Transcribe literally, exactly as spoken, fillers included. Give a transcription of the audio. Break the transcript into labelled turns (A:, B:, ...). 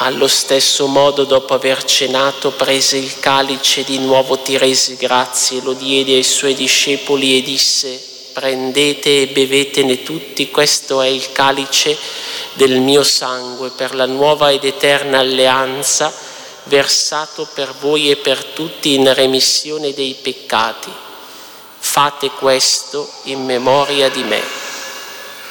A: Allo stesso modo, dopo aver cenato, prese il calice, di nuovo ti rese grazie, lo diede ai suoi discepoli e disse: prendete e bevetene tutti, questo è il calice del mio sangue per la nuova ed eterna alleanza, versato per voi e per tutti in remissione dei peccati. Fate questo in memoria di me.